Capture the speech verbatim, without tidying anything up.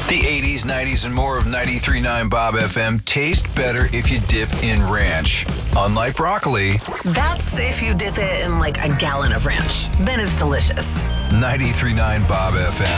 The eighties, nineties, and more of ninety-three point nine Bob F M taste better if you dip in ranch. Unlike broccoli, That's if you dip it in like a gallon of ranch. Then it's delicious. ninety-three point nine Bob F M.